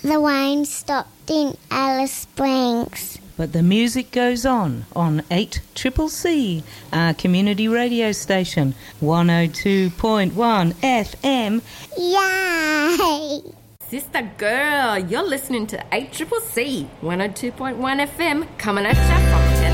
The rain stopped in Alice Springs. But the music goes on 8CCC, our community radio station, 102.1 FM. Yay! Sister girl, you're listening to 8CCC, 102.1 FM, coming at you from